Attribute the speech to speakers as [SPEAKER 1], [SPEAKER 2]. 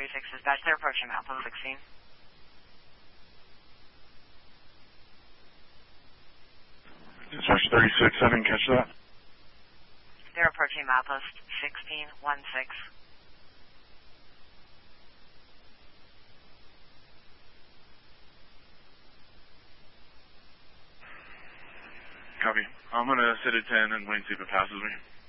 [SPEAKER 1] 36 dispatch. They're approaching Outpost 16.
[SPEAKER 2] Dispatch 36, I didn't catch that.
[SPEAKER 1] They're approaching Outpost 1616.
[SPEAKER 2] Copy. I'm going to sit at 10 and wait and see if it passes me.